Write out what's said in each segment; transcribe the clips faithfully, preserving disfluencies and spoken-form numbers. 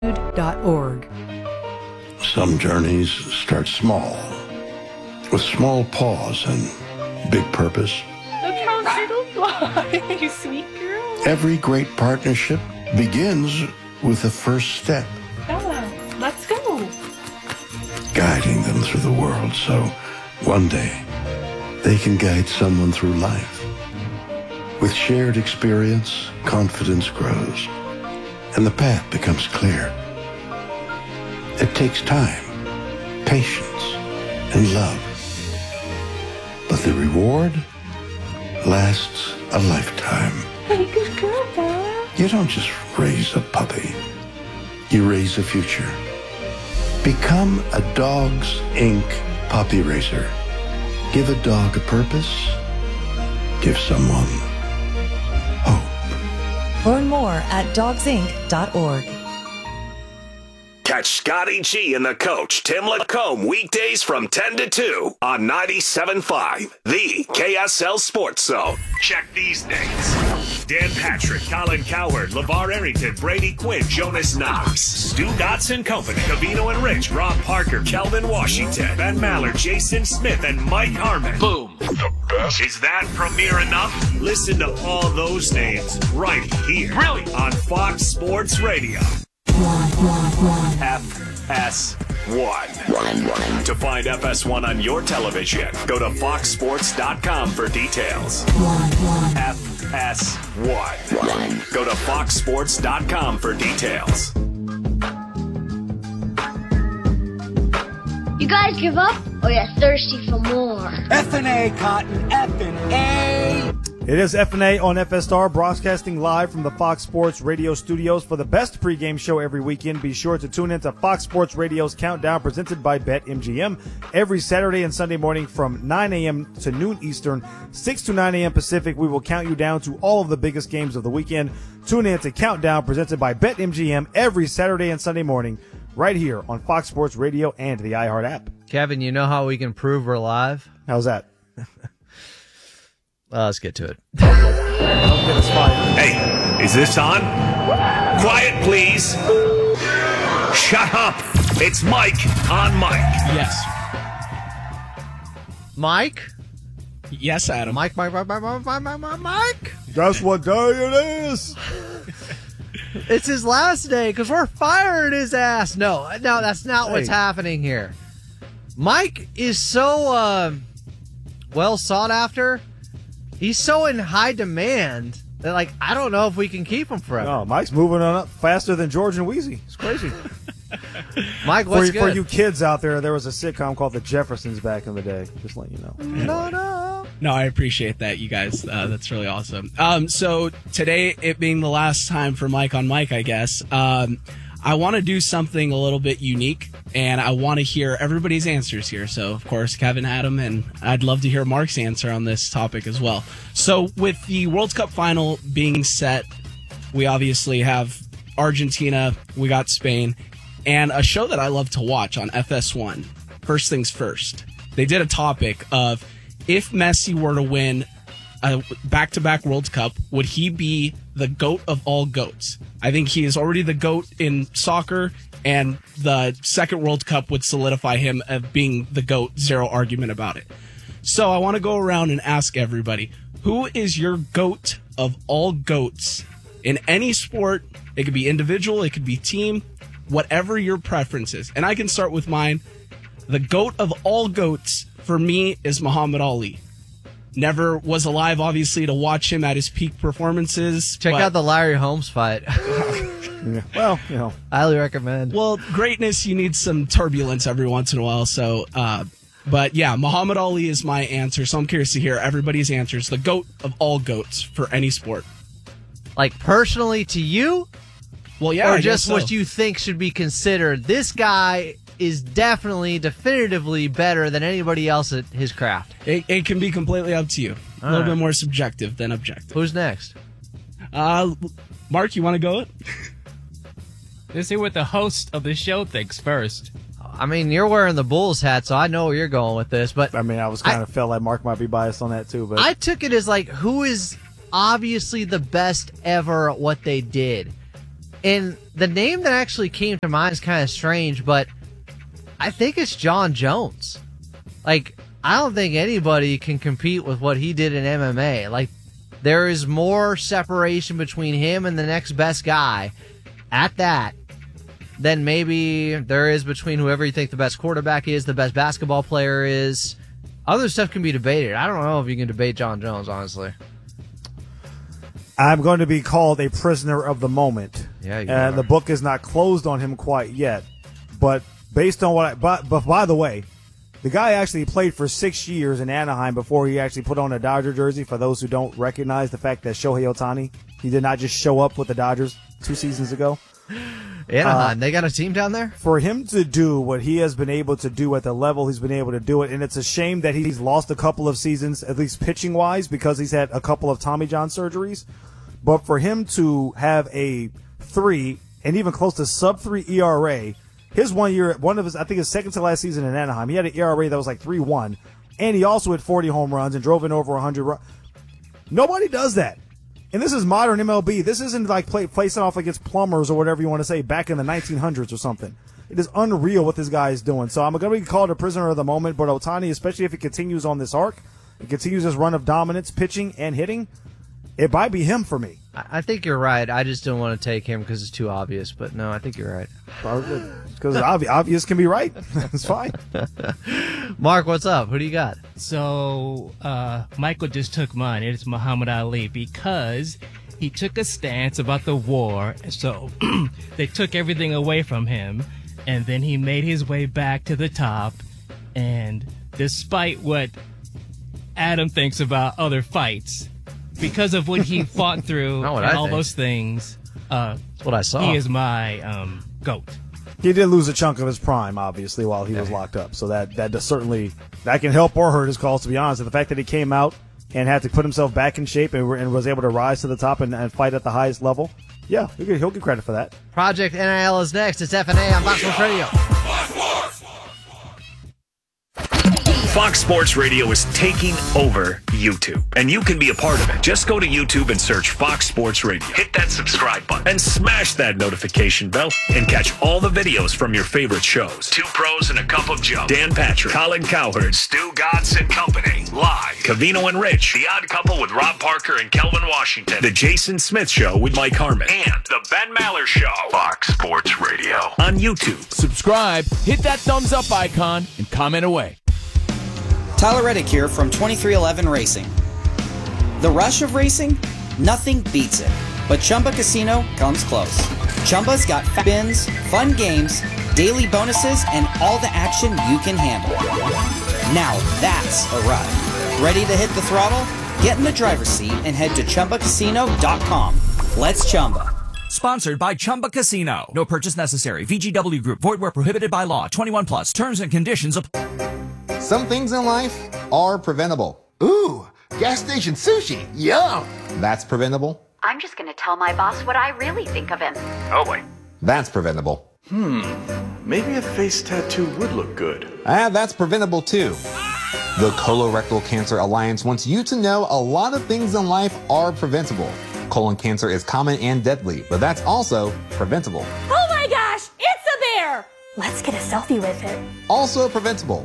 dot org. Some journeys start small, with small paws and big purpose. Look how little fly, you sweet girl. Every great partnership begins with the first step. Bella, let's go. Guiding them through the world so one day they can guide someone through life. With shared experience, confidence grows, and the path becomes clear. It takes time, patience, and love. But the reward lasts a lifetime. Hey, good girl, Bella. You don't just raise a puppy. You raise a future. Become a Dogs Incorporated puppy raiser. Give a dog a purpose. Give someone hope. Learn more at dogs inc dot org. Catch Scotty G and the coach, Tim Lacombe, weekdays from ten to two on ninety-seven point five, the K S L Sports Zone. Check these names. Dan Patrick, Colin Cowherd, LeVar Arrington, Brady Quinn, Jonas Knox, Stu Dotson Company, Cavino and Rich, Rob Parker, Kelvin Washington, Ben Maller, Jason Smith, and Mike Harmon. Boom. The best. Is that premiere enough? Listen to all those names right here. Really? On Fox Sports Radio. F S one. To find F S one on your television, go to fox sports dot com for details. F S one. Go to fox sports dot com for details. You guys give up, or you're thirsty for more? F and A, Cotton, F and A. It is F and A on F S R, broadcasting live from the Fox Sports Radio studios for the best pregame show every weekend. Be sure to tune in to Fox Sports Radio's Countdown, presented by BetMGM, every Saturday and Sunday morning from nine a.m. to noon Eastern, six to nine a.m. Pacific. We will count you down to all of the biggest games of the weekend. Tune in to Countdown, presented by BetMGM, every Saturday and Sunday morning, right here on Fox Sports Radio and the iHeart app. Kevin, you know how we can prove we're live? How's that? Uh, let's get to it. Hey, is this on? Quiet, please. Shut up. It's Mike on Mike. Yes. Mike? Yes, Adam. Mike, Mike, Mike, Mike, Mike, Mike, Mike, Mike. Guess what day it is? It's his last day because we're firing his ass. No, no, that's not hey. what's happening here. Mike is so uh, well sought after. He's so in high demand that, like, I don't know if we can keep him forever. No, Mike's moving on up faster than George and Wheezy. It's crazy. Mike, what's for, good? For you kids out there, there was a sitcom called The Jeffersons back in the day. Just letting you know. No, no. No, I appreciate that, you guys. Uh, that's really awesome. Um, so today, it being the last time for Mike on Mike, I guess, um, I want to do something a little bit unique, and I want to hear everybody's answers here. So, of course, Kevin, Adam, and I'd love to hear Mark's answer on this topic as well. So, with the World Cup final being set, we obviously have Argentina, we got Spain, and a show that I love to watch on F S one, First Things First. They did a topic of, if Messi were to win a back-to-back World Cup, would he be the GOAT of all GOATs? I think he is already the GOAT in soccer, and the second World Cup would solidify him as being the GOAT, zero argument about it. So I want to go around and ask everybody, who is your GOAT of all GOATs in any sport? It could be individual, it could be team, whatever your preference is. And I can start with mine. The GOAT of all GOATs for me is Muhammad Ali. Never was alive, obviously, to watch him at his peak performances. Check but, out the Larry Holmes fight. yeah. Well, you know. Highly recommend. Well, greatness, you need some turbulence every once in a while. So, uh, but yeah, Muhammad Ali is my answer. So I'm curious to hear everybody's answers. The GOAT of all GOATs for any sport. Like personally to you? Well, yeah. Or I just guess so. what you think should be considered. This guy is definitely, definitively better than anybody else at his craft. It, it can be completely up to you. All a little right. bit more subjective than objective. Who's next? Uh, Mark, you want to go it? Let's see what the host of the show thinks first. I mean, you're wearing the Bulls hat, so I know where you're going with this. But I mean, I was kind of felt like Mark might be biased on that too. But I took it as like, who is obviously the best ever at what they did? And the name that actually came to mind is kind of strange, but I think it's John Jones. Like, I don't think anybody can compete with what he did in M M A. Like, there is more separation between him and the next best guy at that than maybe there is between whoever you think the best quarterback is, the best basketball player is. Other stuff can be debated. I don't know if you can debate John Jones, honestly. I'm going to be called a prisoner of the moment. Yeah, you and are. the book is not closed on him quite yet. But based on what I, but, but by the way, the guy actually played for six years in Anaheim before he actually put on a Dodger jersey. For those who don't recognize the fact that Shohei Ohtani, he did not just show up with the Dodgers two seasons ago. Anaheim, Uh, they got a team down there? For him to do what he has been able to do at the level he's been able to do it, and it's a shame that he's lost a couple of seasons, at least pitching-wise, because he's had a couple of Tommy John surgeries. But for him to have a three and even close to sub-three E R A, his one year, one of his, I think his second to last season in Anaheim, he had an E R A that was like three one, and he also hit forty home runs and drove in over one hundred runs. Nobody does that. And this is modern M L B. This isn't like play, facing off against plumbers or whatever you want to say back in the nineteen hundreds or something. It is unreal what this guy is doing. So I'm going to be called a prisoner of the moment, but Ohtani, especially if he continues on this arc, he continues his run of dominance, pitching and hitting, it might be him for me. I think you're right. I just don't want to take him because it's too obvious. But no, I think you're right. Because obvious, obvious can be right. It's fine. Mark, what's up? Who do you got? So, uh, Michael just took mine. It's Muhammad Ali because he took a stance about the war. So they took everything away from him, and then he made his way back to the top. And despite what Adam thinks about other fights, because of what he fought through Not what and I all think. those things, uh, That's what I saw. he is my um, GOAT. He did lose a chunk of his prime, obviously, while he was locked up. So that that does certainly that can help or hurt his cause, to be honest. And the fact that he came out and had to put himself back in shape and, and was able to rise to the top and, and fight at the highest level, yeah, he'll get, he'll get credit for that. Project N I L is next. It's F and A on Fox Sports Radio. Fox Sports Radio is taking over YouTube, and you can be a part of it. Just go to YouTube and search Fox Sports Radio. Hit that subscribe button and smash that notification bell and catch all the videos from your favorite shows. Two Pros and a Cup of Joe, Dan Patrick, Colin Cowherd, Stu Godson and Company, live. Cavino and Rich, The Odd Couple with Rob Parker and Kelvin Washington, The Jason Smith Show with Mike Harmon, and The Ben Maller Show. Fox Sports Radio on YouTube. Subscribe, hit that thumbs up icon, and comment away. Tyler Reddick here from twenty-three eleven Racing. The rush of racing? Nothing beats it. But Chumba Casino comes close. Chumba's got spins, fun games, daily bonuses, and all the action you can handle. Now that's a ride. Ready to hit the throttle? Get in the driver's seat and head to Chumba Casino dot com. Let's Chumba. Sponsored by Chumba Casino. No purchase necessary. V G W Group. Void where prohibited by law. twenty-one plus. Terms and conditions apply. Some things in life are preventable. Ooh, gas station sushi. Yum. That's preventable. I'm just going to tell my boss what I really think of him. Oh boy. That's preventable. Hmm, maybe a face tattoo would look good. Ah, that's preventable too. The Colorectal Cancer Alliance wants you to know a lot of things in life are preventable. Colon cancer is common and deadly, but that's also preventable. Oh my gosh, it's a bear! Let's get a selfie with it. Also preventable.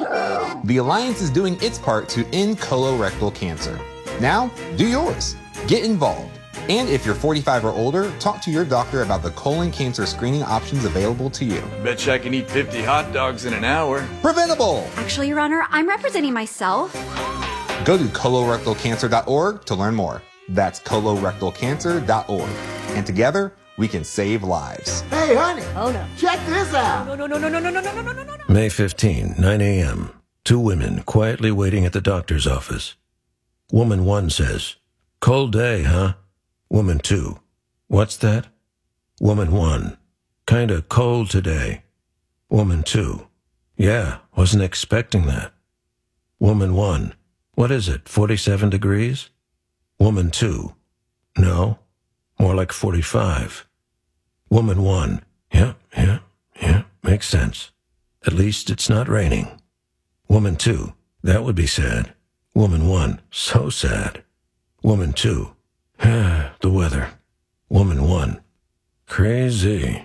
The Alliance is doing its part to end colorectal cancer. Now, do yours. Get involved. And if you're forty-five or older, talk to your doctor about the colon cancer screening options available to you. Bet you I can eat fifty hot dogs in an hour. Preventable! Actually, Your Honor, I'm representing myself. Go to colorectal cancer dot org to learn more. That's colorectal cancer dot org. And together, we can save lives. Hey, honey. Oh, no. Check this out. No, no, no, no, no, no, no, no, no, no, no. May fifteenth, nine a.m. Two women quietly waiting at the doctor's office. Woman one says, "Cold day, huh?" Woman two, "What's that?" Woman one, "Kinda cold today." Woman two, "Yeah, wasn't expecting that." Woman one, "What is it, forty-seven degrees?" Woman two, "No, more like forty-five." Woman one, "Yeah, yeah, yeah, makes sense. At least it's not raining." Woman two, "That would be sad." Woman one, "So sad." Woman two, "The weather." Woman one, Crazy.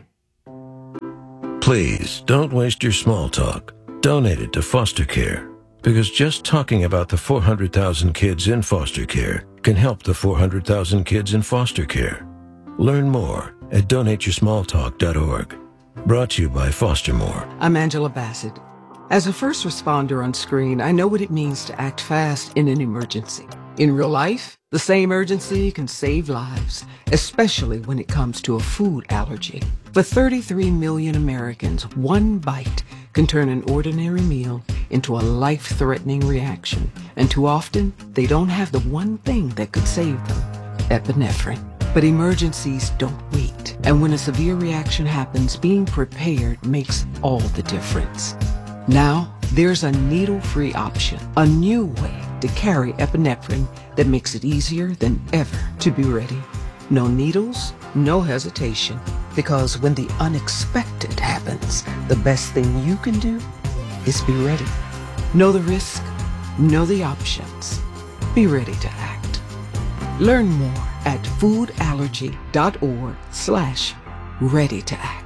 Please, don't waste your small talk. Donate it to foster care. Because just talking about the four hundred thousand kids in foster care can help the four hundred thousand kids in foster care. Learn more at donate your small talk dot org. Brought to you by Foster More. I'm Angela Bassett. As a first responder on screen, I know what it means to act fast in an emergency. In real life, the same urgency can save lives, especially when it comes to a food allergy. For thirty-three million Americans, one bite can turn an ordinary meal into a life-threatening reaction. And too often, they don't have the one thing that could save them, epinephrine. But emergencies don't wait. And when a severe reaction happens, being prepared makes all the difference. Now, there's a needle-free option, a new way to carry epinephrine that makes it easier than ever to be ready. No needles, no hesitation, because when the unexpected happens, the best thing you can do is be ready. Know the risk, know the options, be ready to act. Learn more at foodallergy.org slash ready to act.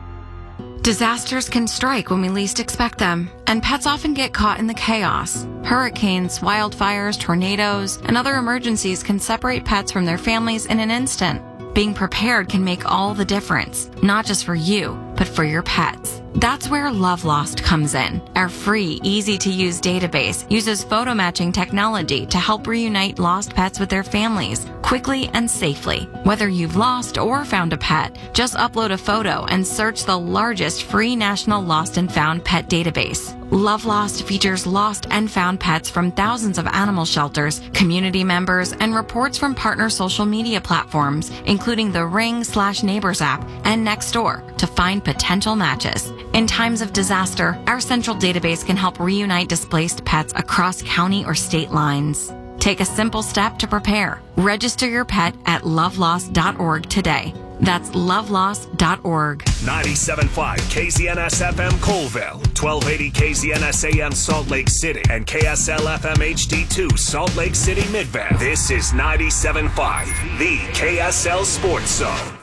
Disasters can strike when we least expect them, and pets often get caught in the chaos. Hurricanes, wildfires, tornadoes, and other emergencies can separate pets from their families in an instant. Being prepared can make all the difference, not just for you, but for your pets. That's where Love Lost comes in. Our free, easy-to-use database uses photo matching technology to help reunite lost pets with their families quickly and safely. Whether you've lost or found a pet, just upload a photo and search the largest free national lost and found pet database. Love Lost features lost and found pets from thousands of animal shelters, community members, and reports from partner social media platforms, including the Ring slash Neighbors app and Nextdoor, to find potential matches. In times of disaster, our central database can help reunite displaced pets across county or state lines. Take a simple step to prepare. Register your pet at love lost dot org today. That's love lost dot org. ninety-seven point five K Z N S F M Colville, twelve eighty K Z N S A M Salt Lake City, and K S L F M H D two Salt Lake City Midvale. This is ninety-seven point five, the K S L Sports Zone.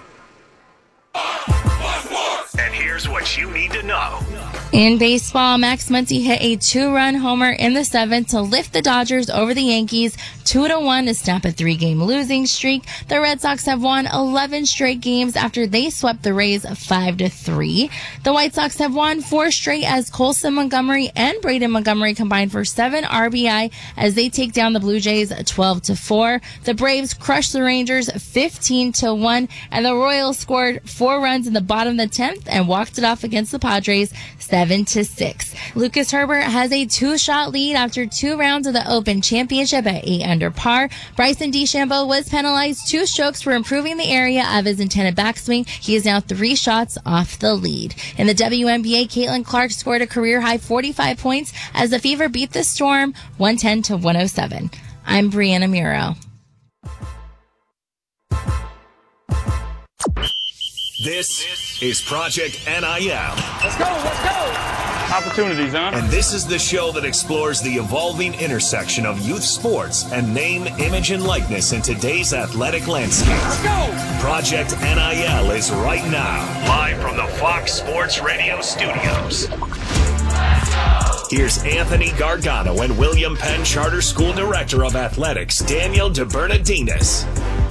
And here's what you need to know. In baseball, Max Muncy hit a two-run homer in the seventh to lift the Dodgers over the Yankees two to one to snap a three-game losing streak. The Red Sox have won eleven straight games after they swept the Rays five to three. The White Sox have won four straight as Colson Montgomery and Braden Montgomery combined for seven R B I as they take down the Blue Jays twelve to four. The Braves crushed the Rangers fifteen to one, and the Royals scored four runs in the bottom of the tenth and walked it off against the Padres seven to six. Lucas Herbert has a two-shot lead after two rounds of the Open Championship at eight under par. Bryson DeChambeau was penalized two strokes for improving the area of his intended backswing. He is now three shots off the lead. In the W N B A, Caitlin Clark scored a career-high forty-five points as the Fever beat the Storm one ten to one oh seven. I'm Brianna Muro. This is Project N I L. Let's go, let's go. Opportunities, huh? And this is the show that explores the evolving intersection of youth sports and name, image, and likeness in today's athletic landscape. Let's go. Project N I L is right now, live from the Fox Sports Radio studios. Here's Anthony Gargano and William Penn Charter School Director of Athletics, Daniel DeBernardinis.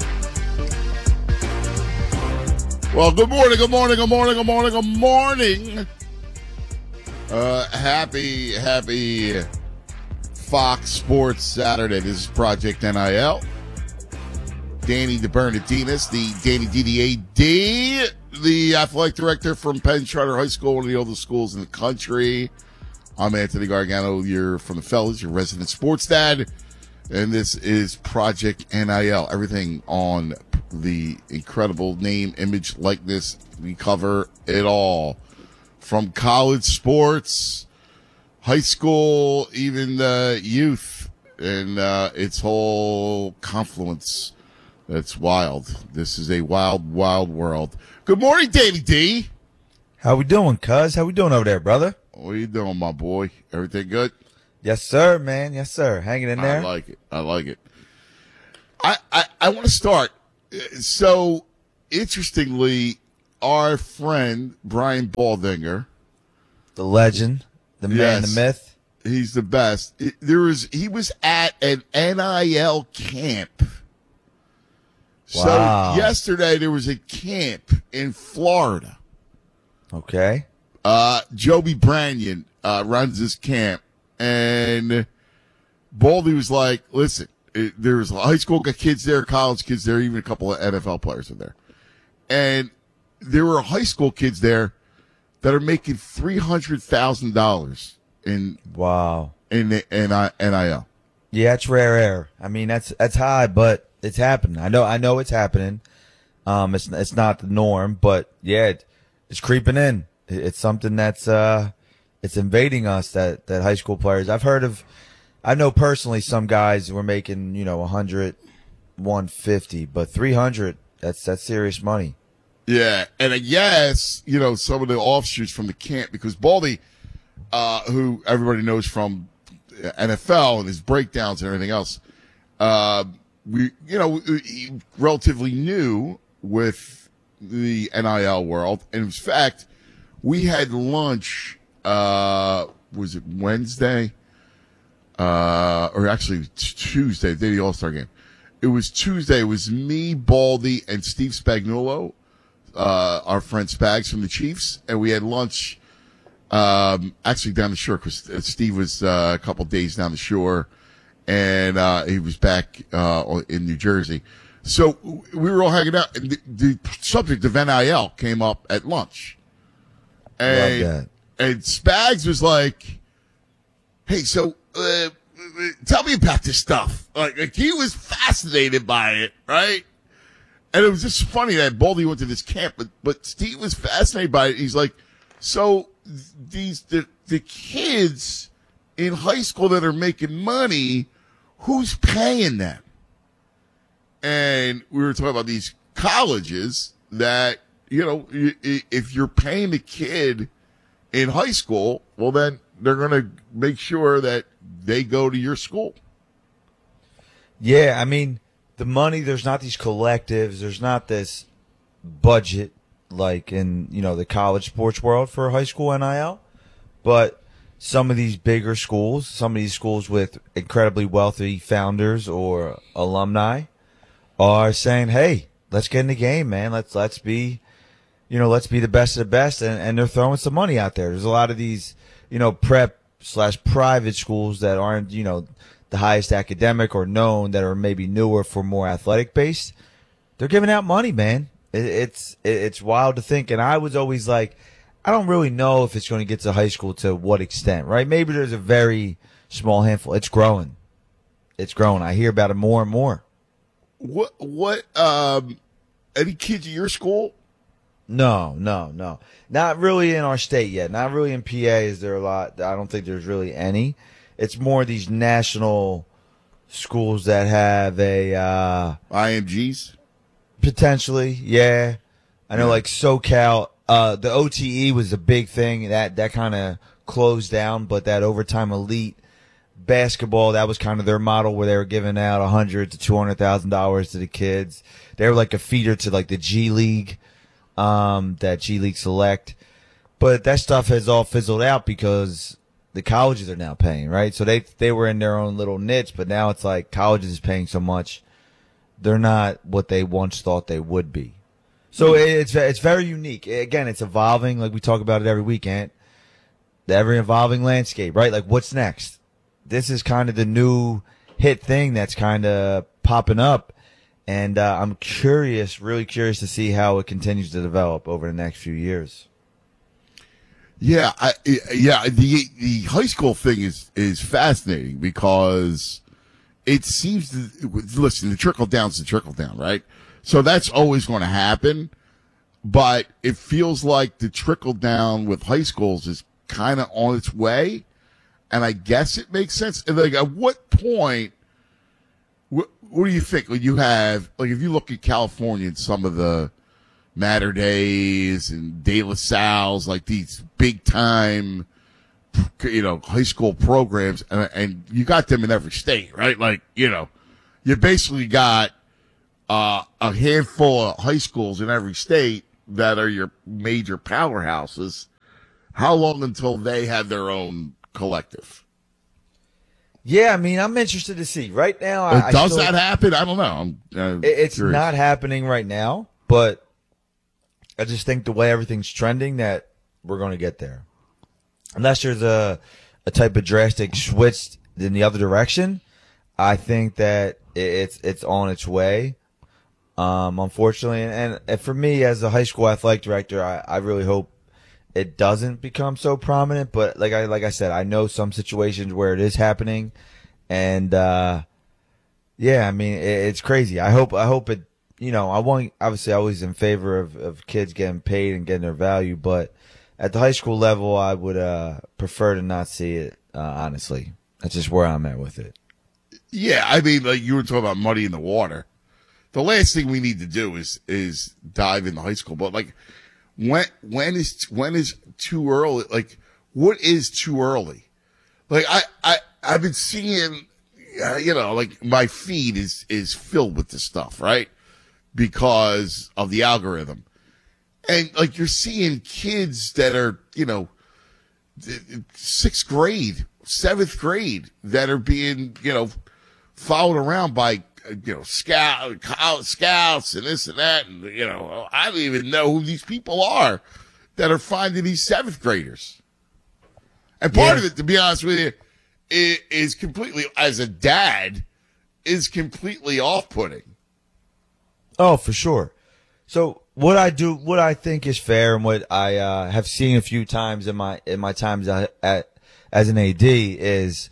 Well, good morning, good morning, good morning, good morning, good morning. Uh, happy, happy Fox Sports Saturday. This is Project N I L. Danny DeBernardinis, the Danny D D A D, the athletic director from Penn Charter High School, one of the oldest schools in the country. I'm Anthony Gargano. You're from the fellas, your resident sports dad. And this is Project N I L. Everything on the incredible name, image, likeness. We cover it all. From college sports, high school, even uh, youth, and uh, its whole confluence. That's wild. This is a wild, wild world. Good morning, Davey D. How we doing, cuz? How we doing over there, brother? What are you doing, my boy? Everything good? Yes, sir, man. Yes, sir. Hanging in there. I like it. I like it. I, I, I want to start. So, interestingly, our friend Brian Baldinger, the legend, the man, Yes. the myth. He's the best. It- there was he was at an N I L camp. Wow. So yesterday there was a camp in Florida. Okay. Uh, Joby Branyan uh, runs this camp, and Baldy was like, "Listen, it, there's high school kids there, college kids there, even a couple of N F L players in there, and there were high school kids there that are making three hundred thousand dollars in wow in the N I L." Yeah, it's rare air. I mean, that's that's high, but it's happening. I know, I know it's happening. Um, it's it's not the norm, but yeah, it, it's creeping in. It, it's something that's uh, it's invading us. That that high school players. I've heard of. I know personally some guys were making you know one hundred, one fifty, but three hundred. That's that's serious money. Yeah, and I guess, you know, some of the offshoots from the camp, because Baldy, uh, who everybody knows from N F L and his breakdowns and everything else, uh, we, you know, he relatively new with the N I L world. And in fact, we had lunch, uh, was it Wednesday? Uh, or actually Tuesday, the day of the All-Star game. It was Tuesday. It was me, Baldy, and Steve Spagnuolo. Uh, our friend Spags from the Chiefs, and we had lunch, um, actually down the shore, because Steve was, uh, a couple days down the shore, and, uh, he was back, uh, in New Jersey. So we were all hanging out, and the, the subject of N I L came up at lunch. And, Love that. and Spags was like, "Hey, so, uh, tell me about this stuff." Like, like he was fascinated by it, right? And it was just funny that Baldy went to this camp, but, but Steve was fascinated by it. He's like, "So these, the, the kids in high school that are making money, who's paying them?" And we were talking about these colleges that, you know, if you're paying the kid in high school, well, then they're going to make sure that they go to your school. Yeah, I mean, the money, there's not these collectives, there's not this budget like in, you know, the college sports world for high school N I L, but some of these bigger schools, some of these schools with incredibly wealthy founders or alumni are saying, "Hey, let's get in the game, man. Let's, let's be, you know, let's be the best of the best." And, and they're throwing some money out there. There's a lot of these, you know, prep slash private schools that aren't, you know, the highest academic or known, that are maybe newer for more athletic based. They're giving out money, man. It, it's it, it's wild to think. And I was always like, I don't really know if it's going to get to high school to what extent, right? Maybe there's a very small handful. It's growing. It's growing. I hear about it more and more. What, what, um, any kids at your school? No, no, no. Not really in our state yet. Not really in P A is there a lot. I don't think there's really any. It's more these national schools that have a uh, I M Gs. Potentially, yeah. I know, like SoCal, uh, the O T E was a big thing that that kind of closed down, but that overtime elite basketball, that was kind of their model, where they were giving out a hundred to two hundred thousand dollars to the kids. They were like a feeder to like the G League, um, that G League Select, but that stuff has all fizzled out because the colleges are now paying, right? So they they were in their own little niche, but now it's like colleges is paying so much, they're not what they once thought they would be. So it's it's very unique. Again, it's evolving. Like we talk about it every weekend. The ever evolving landscape, right? Like what's next? This is kind of the new hit thing that's kind of popping up, and uh, I'm curious, really curious to see how it continues to develop over the next few years. Yeah, I, yeah. The the high school thing is is fascinating because it seems to listen. The trickle down's the trickle down, right? So that's always going to happen, but it feels like the trickle down with high schools is kind of on its way, and I guess it makes sense. And like, at what point? What, what do you think when you have like if you look at California and some of the Matter Days and De La Salle's, like these big time, you know, high school programs, and, and you got them in every state, right? Like, you know, you basically got uh, a handful of high schools in every state that are your major powerhouses, how long until they have their own collective? Yeah, I mean, I'm interested to see. Right now, I, does I still, that happen? I don't know. I'm, uh, it's curious. not happening right now, but I just think the way everything's trending that we're going to get there. Unless there's a a type of drastic switch in the other direction, I think that it's it's on its way. Um, unfortunately, and, and for me as a high school athletic director, I, I really hope it doesn't become so prominent. But like I like I said, I know some situations where it is happening, and uh, yeah, I mean it, it's crazy. I hope I hope it. You know, I want obviously always in favor of, of kids getting paid and getting their value, but at the high school level, I would uh, prefer to not see it. Uh, honestly, that's just where I'm at with it. Yeah, I mean, like you were talking about muddy in the water. The last thing we need to do is is dive into high school. But like, when when is when is too early? Like, what is too early? Like, I I I've been seeing, uh, you know, like my feed is is filled with this stuff, right? Because of the algorithm, and like you're seeing kids that are, you know, sixth grade, seventh grade that are being, you know, followed around by, you know, scout, college scouts and this and that. And, you know, I don't even know who these people are that are finding these seventh graders. And part Yeah. of it, to be honest with you, is, is completely, as a dad, is completely off-putting. Oh, for sure. So what I do, what I think is fair, and what I uh, have seen a few times in my in my times at, at as an A D is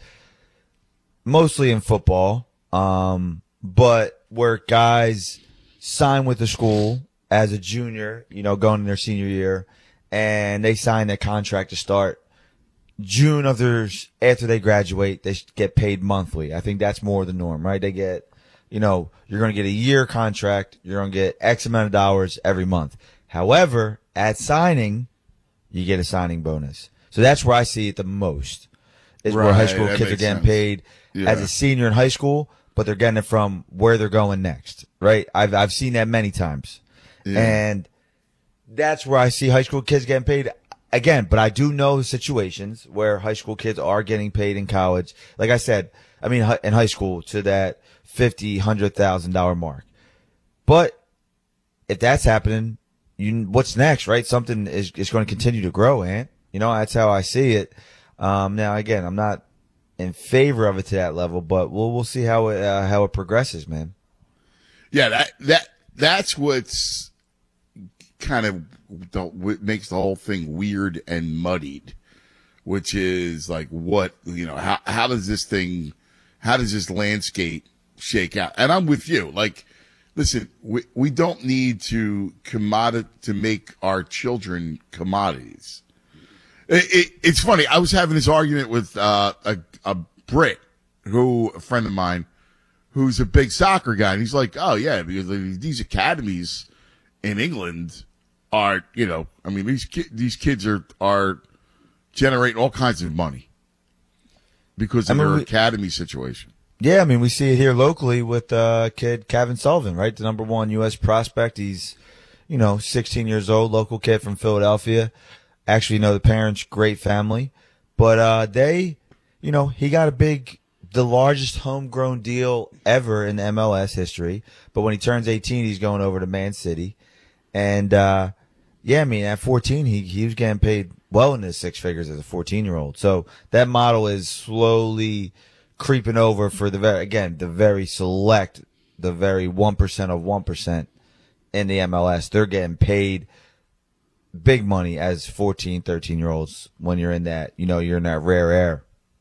mostly in football, um, but where guys sign with the school as a junior, you know, going in their senior year, and they sign their contract to start June of their after they graduate, they get paid monthly. I think that's more the norm, right? They get. You know, you're going to get a year contract. You're going to get X amount of dollars every month. However, at signing, you get a signing bonus. So that's where I see it the most is where high Right, school that kids are makes getting sense. paid Yeah. as a senior in high school, but they're getting it from where they're going next, right? I've, I've seen that many times. Yeah. And that's where I see high school kids getting paid again, but I do know situations where high school kids are getting paid in college. Like I said, I mean, hi- in high school to that fifty, hundred thousand dollar mark. But if that's happening, you what's next, right? Something is is going to continue to grow, Ant. You know, that's how I see it. Um, now, again, I'm not in favor of it to that level, but we'll we'll see how it uh, how it progresses, man. Yeah, that that that's what's kind of the, what makes the whole thing weird and muddied, which is like what you know how how does this thing how does this landscape shake out? And I'm with you. Like, listen, we we don't need to commodity to make our children commodities. It, it, it's funny. I was having this argument with uh, a a Brit, who a friend of mine, who's a big soccer guy, and he's like, "Oh yeah, because these academies in England are, you know, I mean these ki- these kids are are generating all kinds of money because of I mean, their we- academy situation." Yeah, I mean, we see it here locally with uh kid Kevin Sullivan, right? The number one U S prospect. He's, you know, sixteen years old, local kid from Philadelphia. Actually, you know, the parents, great family. But uh they, you know, he got a big, the largest homegrown deal ever in M L S history. But when he turns eighteen, he's going over to Man City. And uh yeah, I mean, at fourteen, he, he was getting paid well into six figures as a fourteen-year-old. So that model is slowly creeping over for the very, again, the very select, the very one percent of one percent in the M L S. They're getting paid big money as fourteen, thirteen year olds when you're in that, you know, you're in that rare air.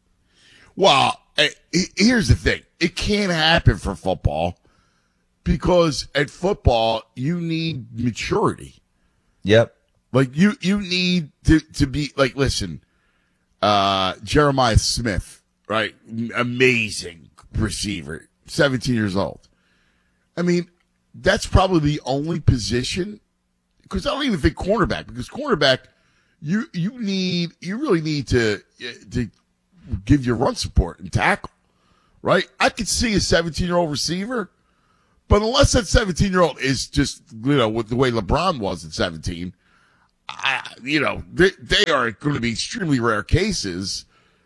Well, eh, here's the thing. It can't happen for football because at football, you need maturity. Yep. Like you, you need to, to be like, listen, uh, Jeremiah Smith, right? Amazing receiver, seventeen years old. I mean, that's probably the only position because I don't even think cornerback because cornerback, you, you need, you really need to, to give your run support and tackle, right? I could see a seventeen year old receiver But unless that seventeen-year-old is just, you know, with the way LeBron was at seventeen, I, you know, they, they are going to be extremely rare cases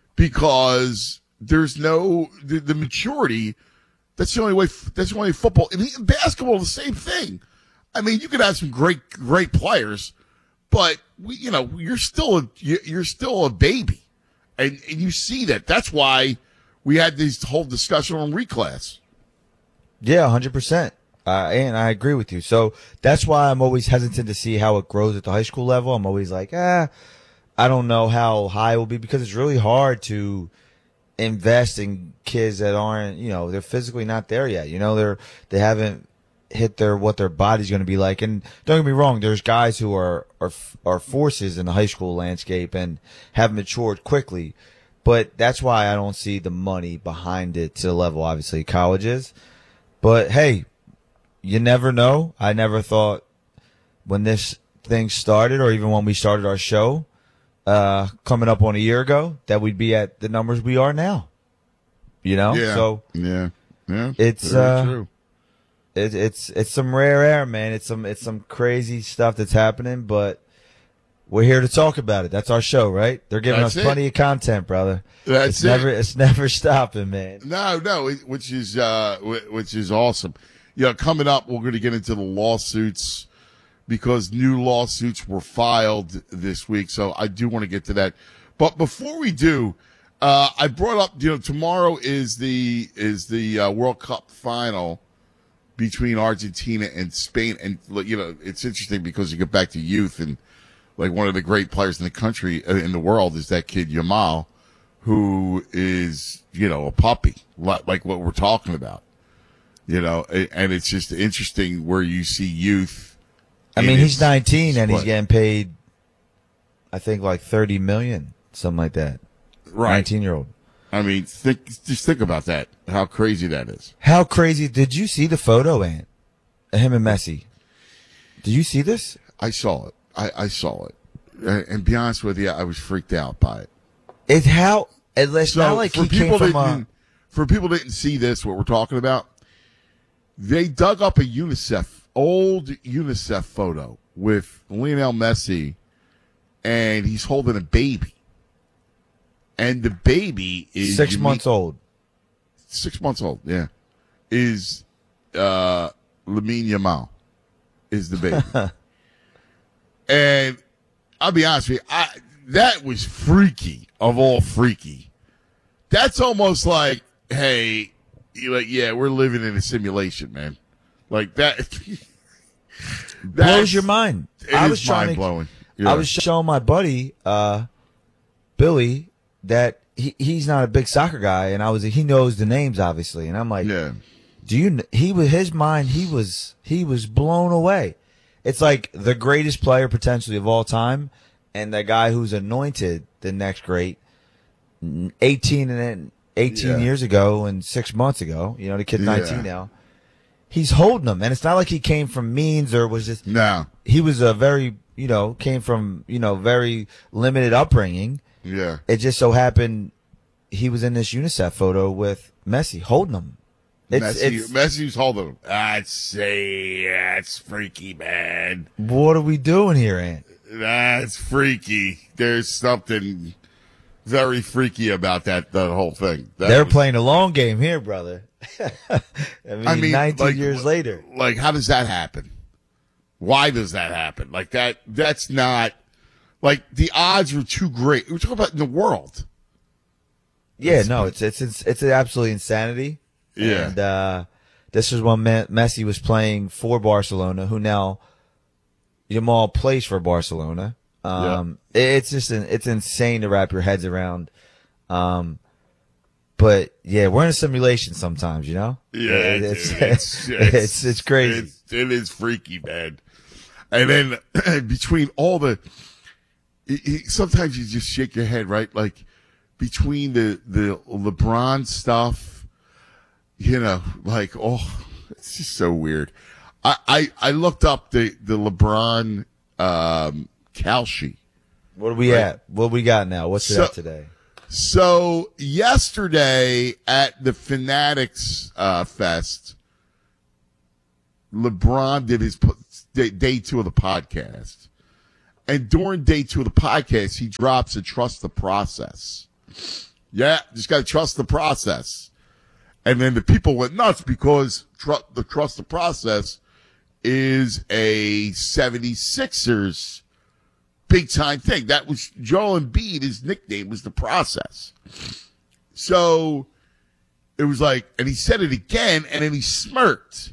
because there's no, the, the maturity. That's the only way, that's the only way football, I mean, basketball, the same thing. I mean, you could have some great, great players, but we, you know, you're still a, you're still a baby. And, and you see that. That's why we had this whole discussion on reclass. Yeah, one hundred percent. Uh, and I agree with you. So that's why I'm always hesitant to see how it grows at the high school level. I'm always like, ah, I don't know how high it will be because it's really hard to invest in kids that aren't, you know, they're physically not there yet. You know, they're, they haven't hit their, what their body's going to be like. And don't get me wrong, there's guys who are, are, are forces in the high school landscape and have matured quickly. But that's why I don't see the money behind it to the level, obviously, college is. But hey, you never know. I never thought when this thing started or even when we started our show, uh, coming up on a year ago, that we'd be at the numbers we are now. You know? Yeah. So yeah. Yeah. It's, Very uh, true. It, it's, it's some rare air, man. It's some, it's some crazy stuff that's happening, but we're here to talk about it. That's our show, right? They're giving That's us it. plenty of content, brother. That's it's it. never, it's never stopping, man. No, no, it- which is, uh, wh- which is awesome. Yeah, coming up, we're going to get into the lawsuits because new lawsuits were filed this week. So I do want to get to that. But before we do, uh, I brought up, you know, tomorrow is the, is the, uh, World Cup final between Argentina and Spain. And, you know, it's interesting because you get back to youth and like one of the great players in the country, uh, in the world is that kid Yamal, who is, you know, a puppy, li- like what we're talking about. You know, and it's just interesting where you see youth. I in mean, he's its nineteen and he's split. getting paid, I think, like thirty million, something like that. Right. nineteen year old. I mean, think, just think about that. How crazy that is. How crazy. Did you see the photo, Ant? Of him and Messi. Did you see this? I saw it. I, I saw it. And, and be honest with you, I was freaked out by it. It's how, it's So not like for he came people from that a, didn't, for people that didn't see this, what we're talking about, they dug up a UNICEF, old UNICEF photo with Lionel Messi, and he's holding a baby. And the baby is six you months meet- old. Six months old, yeah. Is uh Lamine Yamal is the baby. And I'll be honest with you, I that was freaky of all freaky. That's almost like, hey, you're like, yeah, we're living in a simulation, man. Like that Blows your mind. It I is was trying mind to, blowing. I was showing my buddy, uh, Billy, that he, he's not a big soccer guy, and I was he knows the names obviously, and I'm like, yeah. Do you? kn- He was his mind. He was he was blown away. It's like the greatest player potentially of all time, and the guy who's anointed the next great, n- eighteen and then eighteen Yeah. years ago and six months ago. You know, the kid's Yeah. nineteen now. He's holding them, and it's not like he came from means or was just. No. He was a very, you know, came from, you know, very limited upbringing. Yeah. It just so happened he was in this UNICEF photo with Messi holding them. It's, Messi, it's, Messi's holding him. I'd say that's freaky, man. what are we doing here, Ant? That's freaky. There's something very freaky about that, that whole thing. That They're was- playing a long game here, brother. I mean, I mean, nineteen like, years later. Like, how does that happen? Why does that happen? Like that, that's not, like, the odds are too great. We're talking about in the world. Yeah, no, it's it's it's it's absolutely insanity. Yeah. And uh, this is when Me- Messi was playing for Barcelona, who now Yamal plays for Barcelona. Um, it's just an, it's insane to wrap your heads around. Um, but yeah, we're in a simulation sometimes, you know. Yeah, It- dude, it's, it's, it's it's crazy. It's, it is freaky, man. And then between all the, it, it, sometimes you just shake your head, right? Like between the the LeBron stuff, you know, like oh, it's just so weird. I I, I looked up the the LeBron um, Kalshi. What are we Right. at? What we got now? What's it So- at today? So yesterday at the Fanatics uh, Fest, LeBron did his po- day, day two of the podcast. And during day two of the podcast, he drops a trust the process. Yeah, just got to trust the process. And then the people went nuts because tr- the trust the process is a seventy-sixers big time thing. That was Joel Embiid. His nickname was the process. So it was like, and he said it again, and then he smirked.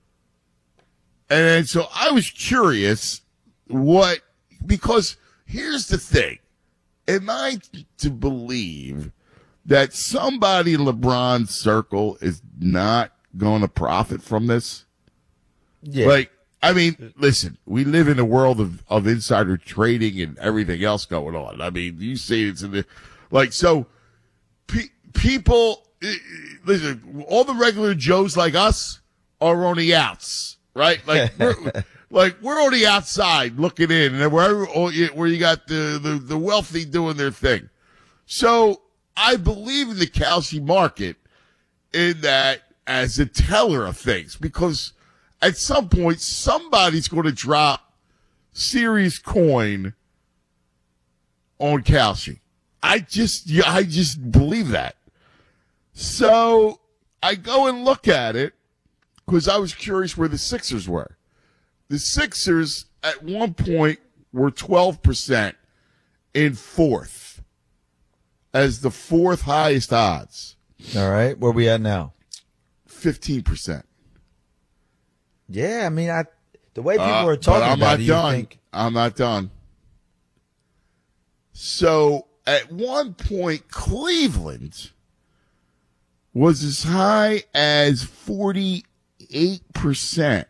And so I was curious what, because here's the thing. Am I to believe that somebody in LeBron's circle is not going to profit from this? Yeah. Like, I mean, listen, we live in a world of, of insider trading and everything else going on. I mean, you see it's in the, like, so pe- people, listen, all the regular Joes like us are on the outs, right? Like, we're, like, we're on the outside looking in, and where, where you got the, the, the wealthy doing their thing. So I believe in the Kalshi market in that as a teller of things, because at some point, somebody's going to drop serious coin on Kalshi. I just, yeah, I just believe that. So I go and look at it because I was curious where the Sixers were. The Sixers at one point were twelve percent in fourth as the fourth highest odds. All right. Where we at now? fifteen percent. Yeah, I mean, I the way people uh, are talking but I'm about not it, done. you think, I'm not done. So at one point, Cleveland was as high as forty-eight percent.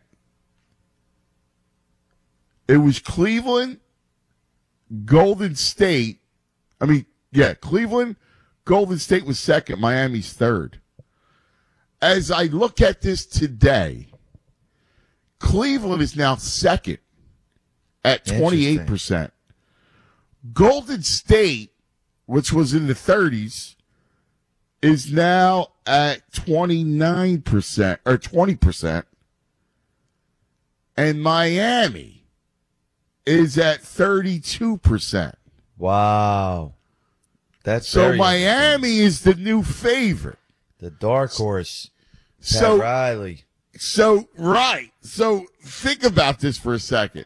It was Cleveland, Golden State. I mean, yeah, Cleveland, Golden State was second. Miami's third. As I look at this today, Cleveland is now second at twenty-eight percent. Golden State, which was in the thirties, is now at twenty-nine percent or twenty percent. And Miami is at thirty-two percent. wow. That's So very Miami is the new favorite. the dark horse. Pat So Riley. So, right. So, think about this for a second.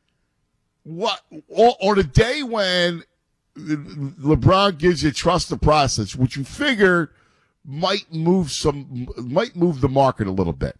What, on a day when LeBron gives you trust the process, which you figure might move some, might move the market a little bit.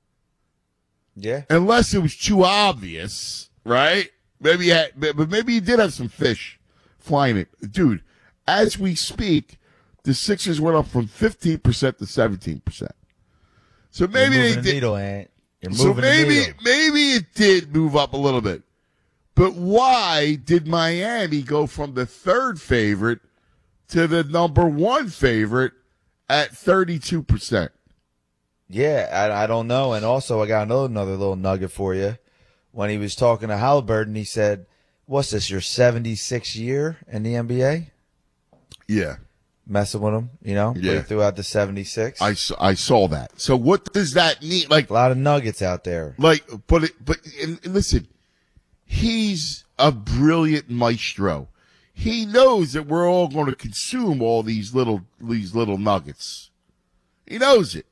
Yeah. Unless it was too obvious, right? Maybe, you had, but maybe you did have some fish flying it. Dude, as we speak, the Sixers went up from fifteen percent to seventeen percent. So maybe You're they moving the did. needle, Ant. You're So moving the maybe needle. maybe it did move up a little bit. But why did Miami go from the third favorite to the number one favorite at thirty-two percent? Yeah, I, I don't know. And also, I got another, another little nugget for you. When he was talking to Halliburton, he said, what's this, your seventy-sixth year in the N B A? Yeah. Messing with him, you know? Yeah. He threw out the seventy-six. I, s- I saw that. So what does that mean? Like a lot of nuggets out there. Like, but it, but and, and listen, he's a brilliant maestro. He knows that we're all going to consume all these little these little nuggets. He knows it.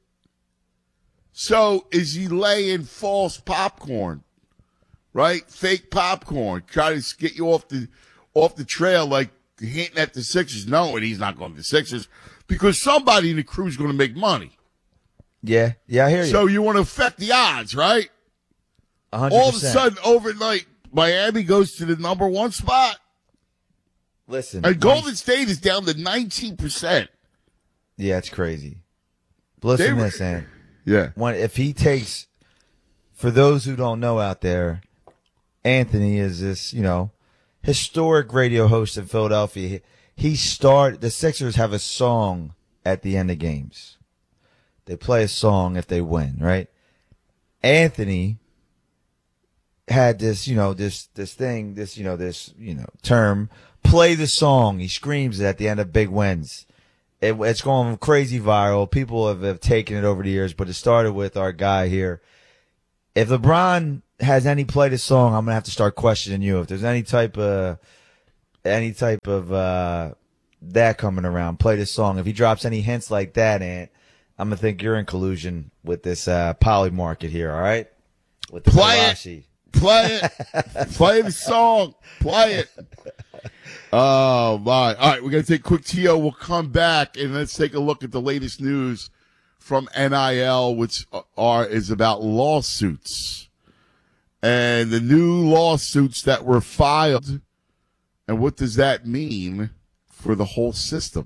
So is he laying false popcorn, right? Fake popcorn, try to get you off the off the trail, like hinting at the Sixers, knowing he's not going to the Sixers because somebody in the crew is going to make money. Yeah, yeah, I hear you. So you want to affect the odds, right? one hundred percent. All of a sudden, overnight, Miami goes to the number one spot. Listen. And Golden State is down to nineteen percent. Yeah, it's crazy. But listen They to were- this, Ant. Yeah. When, if he takes, for those who don't know out there, Anthony is this, you know, historic radio host in Philadelphia. He, he started, the Sixers have a song at the end of games. They play a song if they win, right? Anthony had this, you know, this, this thing, this, you know, this, you know, term, play the song. He screams it at the end of big wins. It, it's going crazy viral. People have, have taken it over the years, but it started with our guy here. if LeBron has any play this song, I'm gonna have to start questioning you. If there's any type of any type of uh, that coming around, play this song. If he drops any hints like that, Ant, I'm gonna think you're in collusion with this uh, poly market here. All right, with the Play Kalashi. it. Play it. Play the song. Play it. Oh, my. All right, we're going to take a quick T O. We'll come back, and let's take a look at the latest news from N I L, which are is about lawsuits. And the new lawsuits that were filed, and what does that mean for the whole system?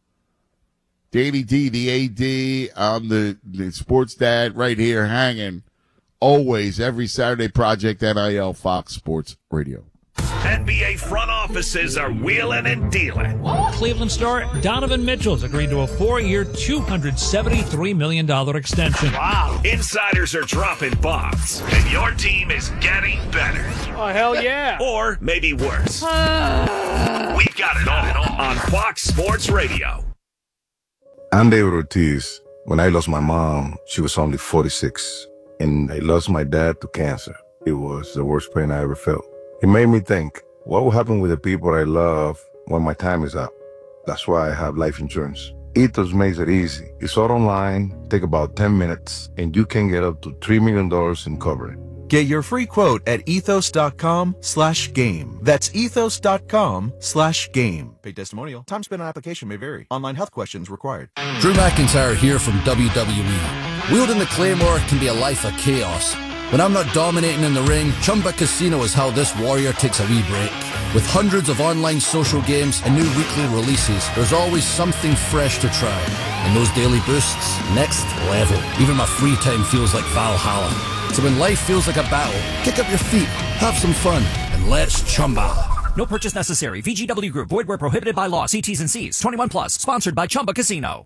Danny D, the A D, I'm the, the sports dad right here hanging. Always, every Saturday, Project N I L, Fox Sports Radio. N B A front offices are wheeling and dealing. Cleveland star Donovan Mitchell's agreed to a four-year, two hundred seventy-three million dollars extension. Wow. Insiders are dropping bombs, and your team is getting better. Oh, hell yeah. Or maybe worse. We've got it all on Fox Sports Radio. I'm David Ortiz. When I lost my mom, she was only forty-six. And I lost my dad to cancer. It was the worst pain I ever felt. It made me think, what will happen with the people I love when my time is up? That's why I have life insurance. Ethos makes it easy. It's all online, take about ten minutes, and you can get up to three million dollars in coverage. Get your free quote at ethos.com slash game. That's ethos.com slash game. Paid testimonial. Time spent on application may vary. Online health questions required. Drew McIntyre here from W W E. Wielding the Claymore can be a life of chaos. When I'm not dominating in the ring, Chumba Casino is how this warrior takes a wee break. With hundreds of online social games and new weekly releases, there's always something fresh to try. And those daily boosts, next level. Even my free time feels like Valhalla. So when life feels like a battle, kick up your feet, have some fun, and let's Chumba. No purchase necessary. V G W Group. Void where prohibited by law. See T's and C's. twenty-one plus. Sponsored by Chumba Casino.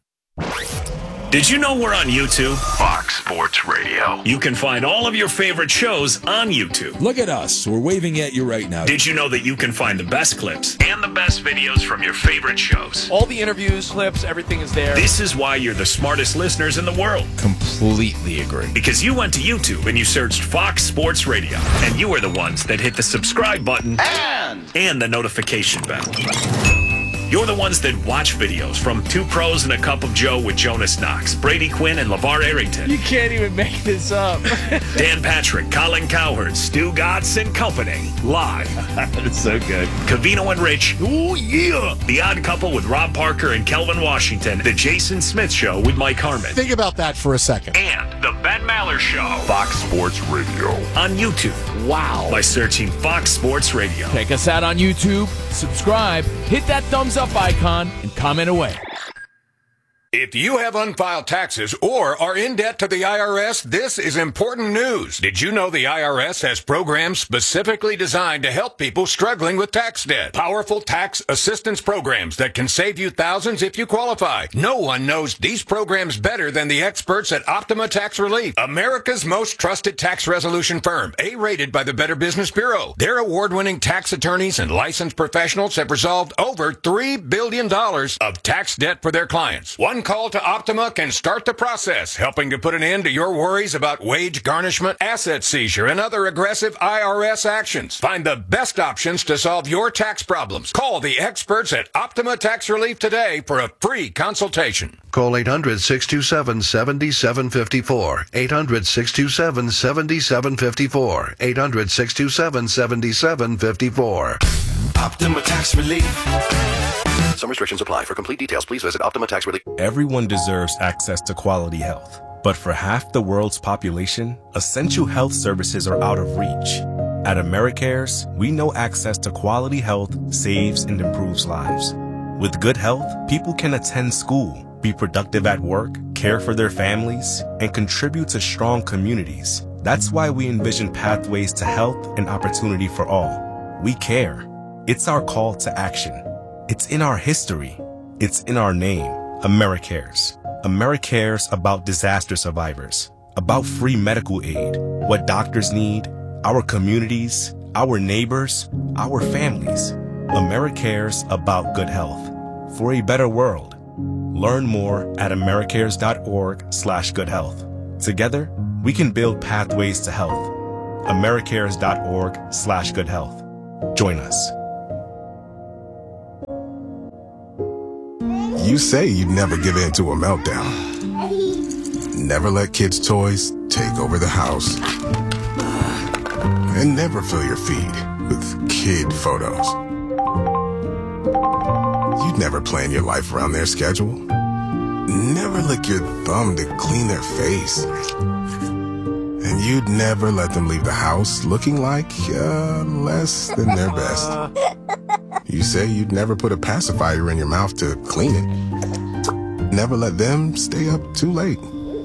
Did you know we're on YouTube? Fox Sports Radio. You can find all of your favorite shows on YouTube. Look at us. We're waving at you right now. Did you know that you can find the best clips and the best videos from your favorite shows? All the interviews, clips, everything is there. This is why you're the smartest listeners in the world. Completely agree. Because you went to YouTube and you searched Fox Sports Radio. And you are the ones that hit the subscribe button and, and the notification bell. You're the ones that watch videos from Two Pros and a Cup of Joe with Jonas Knox, Brady Quinn, and LeVar Arrington. You can't even make this up. Dan Patrick, Colin Cowherd, Stu Gatz and Company. Live. That's so good. Cavino and Rich. Oh, yeah. The Odd Couple with Rob Parker and Kelvin Washington. The Jason Smith Show with Mike Harmon. Think about that for a second. And The Ben Maller Show. Fox Sports Radio. On YouTube. Wow. By searching Fox Sports Radio. Check us out on YouTube. Subscribe. Hit that thumbs up icon and comment away. If you have unfiled taxes or are in debt to the I R S, this is important news. Did you know the I R S has programs specifically designed to help people struggling with tax debt? Powerful tax assistance programs that can save you thousands if you qualify. No one knows these programs better than the experts at Optima Tax Relief, America's most trusted tax resolution firm, A-rated by the Better Business Bureau. Their award-winning tax attorneys and licensed professionals have resolved over three billion dollars of tax debt for their clients. One call to Optima can start the process, helping to put an end to your worries about wage garnishment, asset seizure, and other aggressive I R S actions. Find the best options to solve your tax problems. Call the experts at Optima Tax Relief today for a free consultation. Call eight hundred, six two seven, seven seven five four. eight hundred, six two seven, seven seven five four. eight hundred, six two seven, seven seven five four. Optima Tax Relief. Some restrictions apply. For complete details, please visit Optima Tax Relief. Everyone deserves access to quality health. But for half the world's population, essential health services are out of reach. At AmeriCares, we know access to quality health saves and improves lives. With good health, people can attend school, be productive at work, care for their families, and contribute to strong communities. That's why we envision pathways to health and opportunity for all. We care. It's our call to action. It's in our history. It's in our name. AmeriCares. AmeriCares about disaster survivors, about free medical aid, what doctors need, our communities, our neighbors, our families. AmeriCares about good health. For a better world. Learn more at americares.org slash good health. Together, we can build pathways to health. Americares.org slash good health. Join us. You say you'd never give in to a meltdown. Never let kids' toys take over the house. And never fill your feed with kid photos. You'd never plan your life around their schedule. Never lick your thumb to clean their face. And you'd never let them leave the house looking like uh, less than their best. You say you'd never put a pacifier in your mouth to clean it. Never let them stay up too late.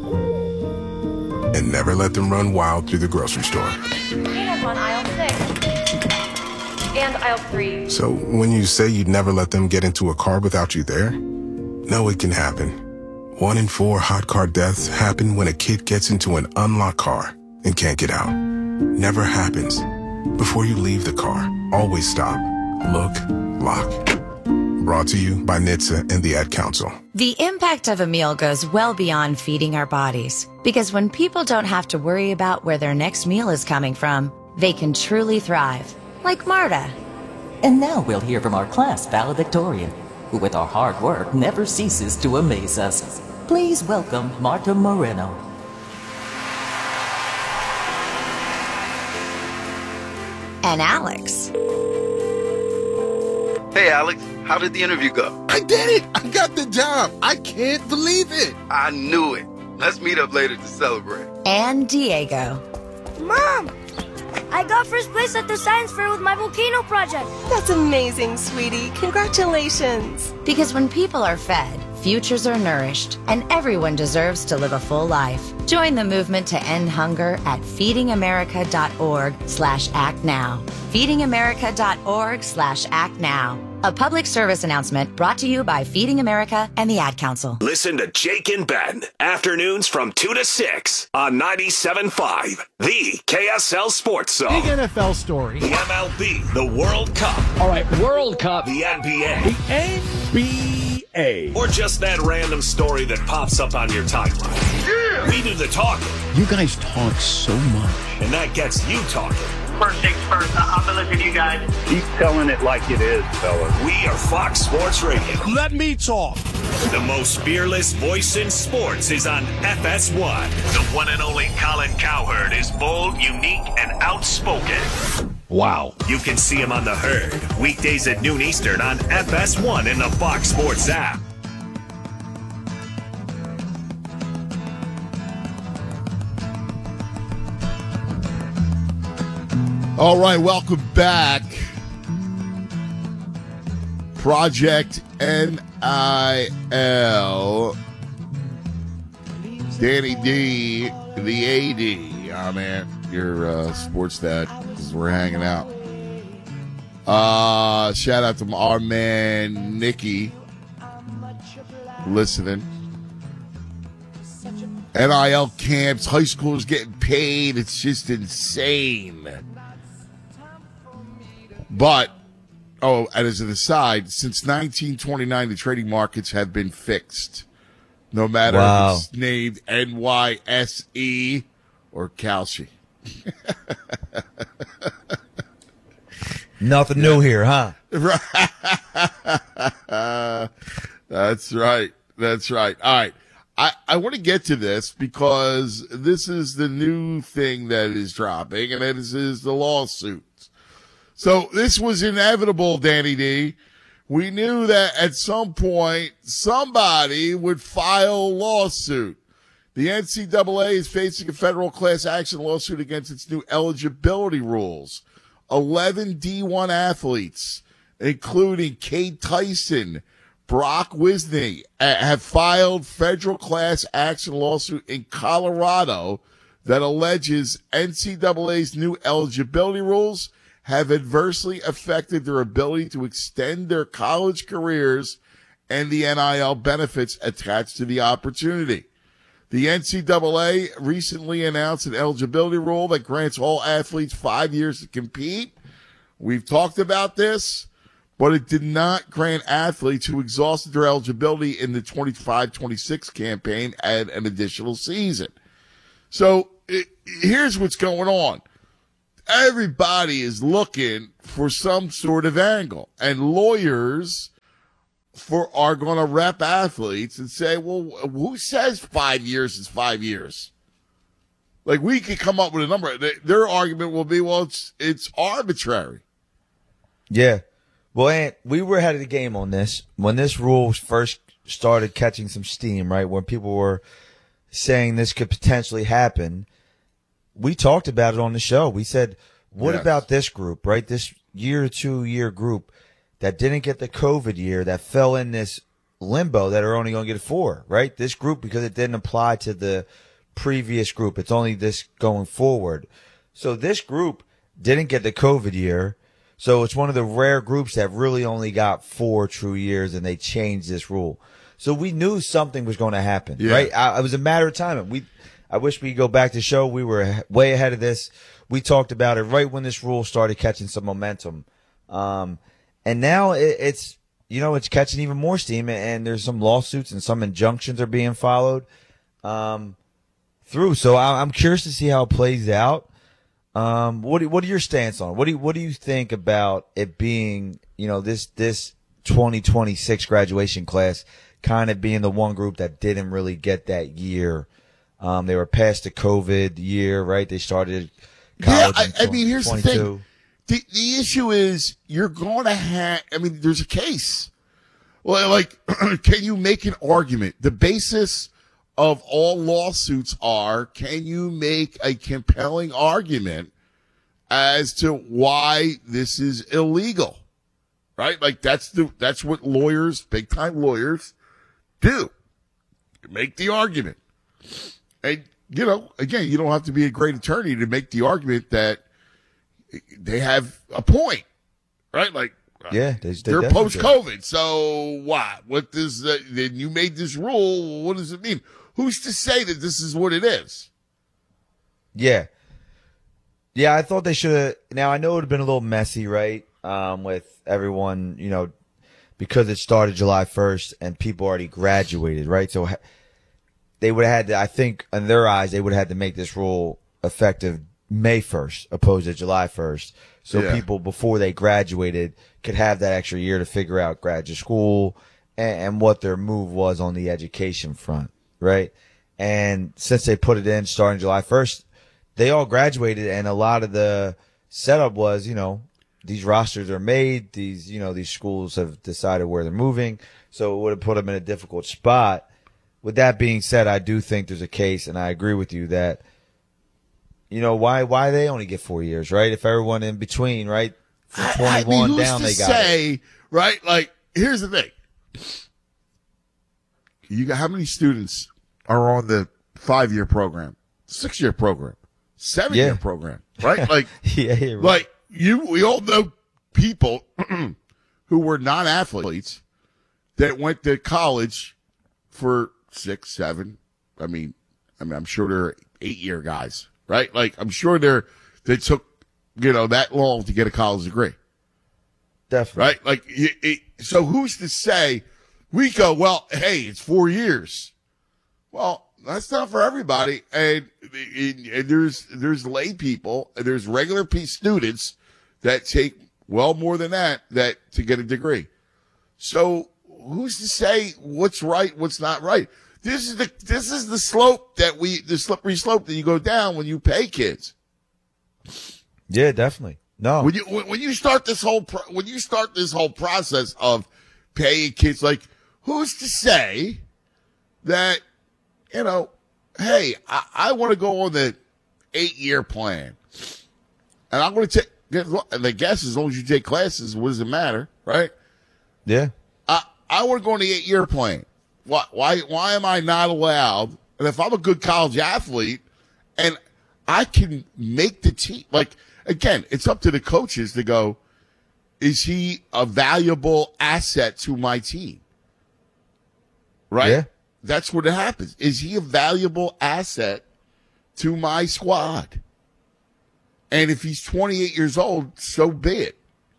And never let them run wild through the grocery store. Peanuts on aisle six. And aisle three. So when you say you'd never let them get into a car without you there, no, it can happen. One in four hot car deaths happen when a kid gets into an unlocked car and can't get out. Never happens. Before you leave the car, always stop, look, lock. Brought to you by N H T S A and the Ad Council. The impact of a meal goes well beyond feeding our bodies. Because when people don't have to worry about where their next meal is coming from, they can truly thrive. Like Marta. And now we'll hear from our class valedictorian, who with our hard work never ceases to amaze us. Please welcome Marta Moreno. And Alex. Hey, Alex, how did the interview go? I did it! I got the job! I can't believe it! I knew it. Let's meet up later to celebrate. And Diego. Mom! I got first place at the science fair with my volcano project. That's amazing, sweetie. Congratulations. Because when people are fed, futures are nourished, and everyone deserves to live a full life. Join the movement to end hunger at feedingamerica.org slash act now. feedingamerica.org slash act now. A public service announcement brought to you by Feeding America and the Ad Council. Listen to Jake and Ben, afternoons from two to six on ninety-seven point five, the K S L Sports Zone. Big N F L story. The M L B, the World Cup. All right, World Cup. The N B A. The N B A. Or just that random story that pops up on your timeline. Yeah! We do the talking. You guys talk so much. And that gets you talking. First things first, I'm gonna listen to you guys. Keep telling it like it is, fellas. We are Fox Sports Radio. Let me talk. The most fearless voice in sports is on F S one. The one and only Colin Cowherd is bold, unique, and outspoken. Wow. You can see him on The Herd, weekdays at noon Eastern on F S one and the Fox Sports app. All right, welcome back. Project N I L. Danny D, the A D. Oh, man, your uh, sports dad, because we're hanging out. Uh, shout out to our man, Nikki, listening. N I L camps, high schoolers getting paid. It's just insane. But, oh, and as an aside, since nineteen twenty-nine, the trading markets have been fixed. No matter wow. if it's named N Y S E or Kalshi. Nothing new here, huh? That's right. That's right. All right. I, I want to get to this because this is the new thing that is dropping, and that is, is the lawsuit. So this was inevitable, Danny D. We knew that at some point somebody would file a lawsuit. The N C double A is facing a federal class action lawsuit against its new eligibility rules. eleven D one athletes, including Kate Tyson, Brock Wisney, have filed federal class action lawsuit in Colorado that alleges N C double A's new eligibility rules have adversely affected their ability to extend their college careers and the N I L benefits attached to the opportunity. The N C double A recently announced an eligibility rule that grants all athletes five years to compete. We've talked about this, but it did not grant athletes who exhausted their eligibility in the twenty-five twenty-six campaign add an additional season. So it, here's what's going on. Everybody is looking for some sort of angle, and lawyers for are going to rep athletes and say, well, who says five years is five years? Like, we could come up with a number. Their argument will be, well, it's it's arbitrary. Yeah. Well, Ant, we were ahead of the game on this. When this rule first started catching some steam, right, when people were saying this could potentially happen, we talked about it on the show. We said, what Yes. about this group, right, this year or two-year group that didn't get the COVID year, that fell in this limbo that are only going to get four, right? This group, because it didn't apply to the previous group. It's only this going forward. So this group didn't get the COVID year. So it's one of the rare groups that really only got four true years, and they changed this rule. So we knew something was going to happen, Yeah. right? I, it was a matter of time. We, I wish we could go back to the show. We were way ahead of this. We talked about it right when this rule started catching some momentum. Um, and now it, it's, you know, it's catching even more steam, and there's some lawsuits and some injunctions are being followed, um, through. So I, I'm curious to see how it plays out. Um, what do, what are your stance on it? What do you, what do you think about it being, you know, this, this twenty twenty-six graduation class kind of being the one group that didn't really get that year? Um, they were past the COVID year, right? They started college. Yeah, I, in I mean, here's the twenty-two. thing. The, the issue is you're going to have, I mean, there's a case. Well, like, can you make an argument? The basis of all lawsuits are, can you make a compelling argument as to why this is illegal? Right? Like, that's the, that's what lawyers, big time lawyers do. Make the argument. And, you know, again, you don't have to be a great attorney to make the argument that they have a point, right? Like, Yeah, they, they they're definitely post COVID. So what? What does the, then you made this rule? What does it mean? Who's to say that this is what it is? Yeah. Yeah, I thought they should have. Now, I know it would have been a little messy, right? Um, with everyone, you know, because it started July first and people already graduated, right? So ha- they would have had to, I think, in their eyes, they would have had to make this rule effective May first opposed to July first. So Yeah. people before they graduated could have that extra year to figure out graduate school and, and what their move was on the education front, right? And since they put it in starting July first, they all graduated, and a lot of the setup was, you know, these rosters are made, these, you know, these schools have decided where they're moving, so it would have put them in a difficult spot. With that being said, I do think there's a case, and I agree with you that, you know, why why they only get four years, right? If everyone in between, right, from I twenty-one mean, who's down, to they got say, it. right? Like, here's the thing. You got how many students are on the five-year program, six-year program, seven-year Yeah. program, right? Like, yeah, yeah, right. like you, we all know people who were non-athletes that went to college for six, seven. I mean, I mean, I'm sure they're eight-year guys, right? Like, I'm sure they're they took you know that long to get a college degree. Definitely. Right? Like, it, it, so who's to say we go, well, hey, it's four years. Well, that's not for everybody. And, and, and there's, there's lay people and there's regular P students that take well more than that, that to get a degree. So who's to say what's right, what's not right? This is the, this is the slope that we, the slippery slope that you go down when you pay kids. Yeah, definitely. No. When you when when you start this whole pro- when you start this whole process of paying kids, like, who's to say that, you know, hey, I, I want to go on the eight year plan, and I'm going to take. And I guess as long as you take classes, what does it matter, right? Yeah. I I want to go on the eight year plan. Why why why am I not allowed? And if I'm a good college athlete, and I can make the team, like. Again, it's up to the coaches to go, is he a valuable asset to my team? Right? Yeah. That's what it happens. Is he a valuable asset to my squad? And if he's twenty-eight years old, so be it.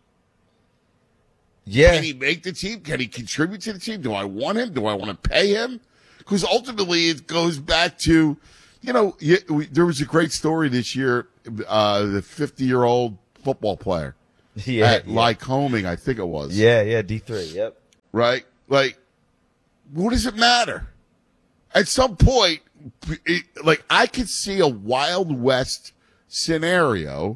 Yeah. Can he make the team? Can he contribute to the team? Do I want him? Do I want to pay him? Because ultimately it goes back to You know, you, we, there was a great story this year. Uh, the fifty-year-old football player Yeah, at yeah. Lycoming, I think it was. Yeah, yeah, D three, yep. Right? Like, what does it matter? At some point, it, like, I could see a Wild West scenario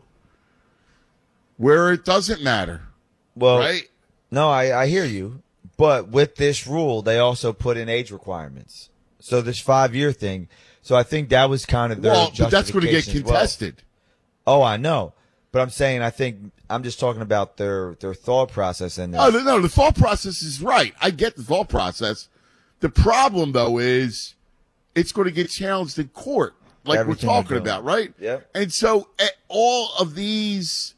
where it doesn't matter. Well, right? No, I, I hear you. But with this rule, they also put in age requirements. So this five-year thing. So I think that was kind of their Well, but that's going to get justification as well. contested. Oh, I know. But I'm saying I think I'm just talking about their, their thought process in this. Oh, no, the thought process is right. I get the thought process. The problem, though, is it's going to get challenged in court, like Everything we're they're talking doing. about, right? Yep. And so eh, all of these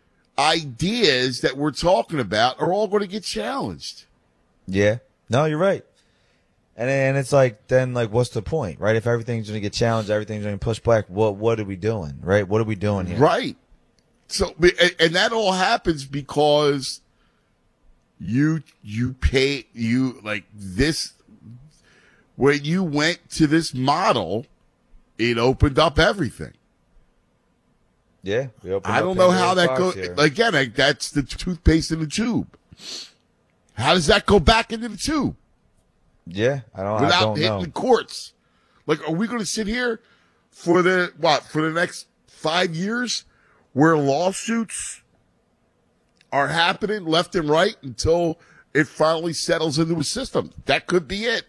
ideas that we're talking about are all going to get challenged. Yeah. No, you're right. And and it's like, then, like, what's the point, right? If everything's going to get challenged, everything's going to push back, what what are we doing, right? What are we doing here? Right. So, and, and that all happens because you, you pay, you, like, this, when you went to this model, it opened up everything. Yeah. We opened I up don't know how Pandora's that box goes. here. Again, like, that's the toothpaste in the tube. How does that go back into the tube? Yeah. I don't, I Without don't hitting know. the courts. Like, are we going to sit here for the, what, for the next five years where lawsuits are happening left and right until it finally settles into a system? That could be it.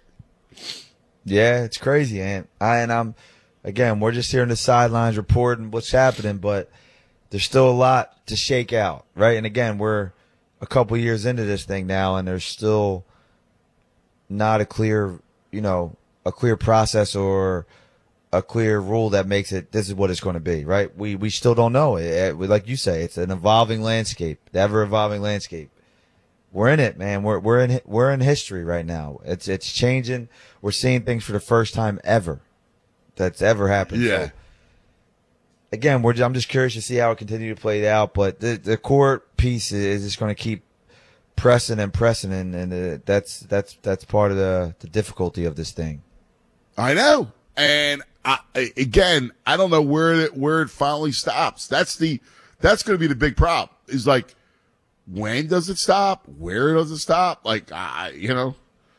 Yeah, it's crazy, and I and I'm again, we're just here on the sidelines reporting what's happening, but there's still a lot to shake out, right? And again, we're a couple years into this thing now, and there's still not a clear, you know, a clear process or a clear rule that makes it this is what it's going to be, right? We we still don't know. It, it, like you say, it's an evolving landscape, the ever evolving landscape. We're in it, man. We're we're in we're in history right now. It's it's changing. We're seeing things for the first time ever that's ever happened. Yeah. So, again, we're I'm just curious to see how it continue to play out. But the the court piece is just going to keep pressing and pressing, and, and uh, that's that's that's part of the the difficulty of this thing. I know, and I, again, I don't know where it, where it finally stops. That's the that's going to be the big problem. Is like, when does it stop? Where does it stop? Like, I, you know,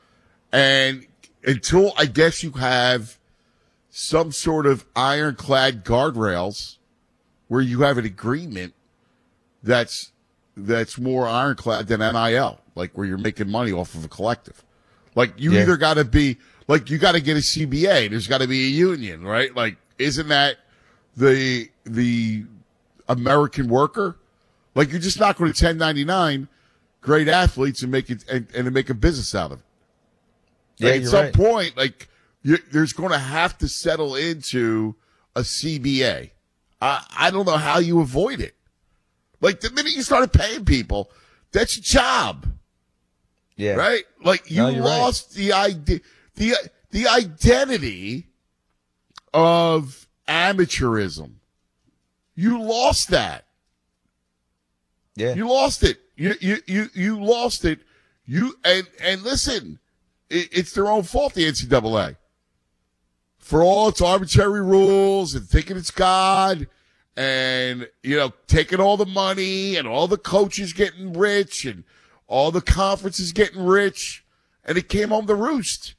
and until I guess you have some sort of ironclad guardrails where you have an agreement that's that's more ironclad than N I L, like where you're making money off of a collective. Like, you Yeah. either got to be like you got to get a C B A. There's got to be a union, right? Like, isn't that the the American worker? Like, you're just not going to ten ninety-nine great athletes and make it and, and make a business out of it. Yeah, Like, at you're some right. point, like, you, there's going to have to settle into a C B A. I, I don't know how you avoid it. Like, the minute you started paying people, that's your job, Yeah. right? Like, you No, you're right. lost the idea, the the identity of amateurism. You lost that. Yeah. You lost it. You you you you lost it. You and and listen, it, it's their own fault, the N C double A, for all its arbitrary rules and thinking it's God, and you know, taking all the money and all the coaches getting rich and all the conferences getting rich, and it came home to roost.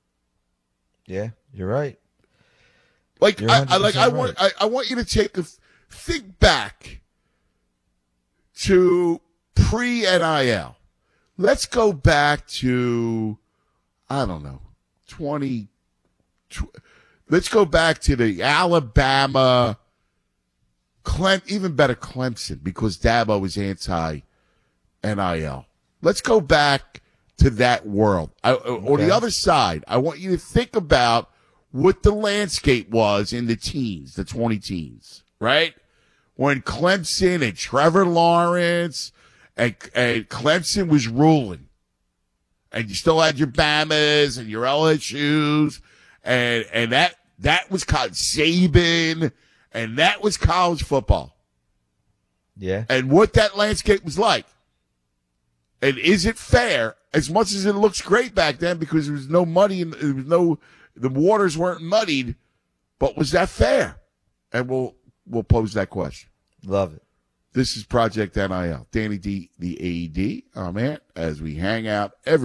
Yeah, you're right. Like You're I, I like I one hundred want percent I, I want you to take a think back to pre N I L. Let's go back to, I don't know, twenty. tw- let's go back to the Alabama, Clem, even better Clemson, because Dabo was anti N I L. Let's go back to that world. I, On Okay. the other side, I want you to think about what the landscape was in the teens, the twenty teens, right? When Clemson and Trevor Lawrence and, and Clemson was ruling, and you still had your Bamas and your L S Us, and and that that was college Saban, and that was college football, Yeah. and what that landscape was like. And is it fair? As much as it looks great back then, because there was no money and there was no, the waters weren't muddied But was that fair? And we'll we'll pose that question. Love it. This is Project N I L. Danny D, the A E D, our man, as we hang out every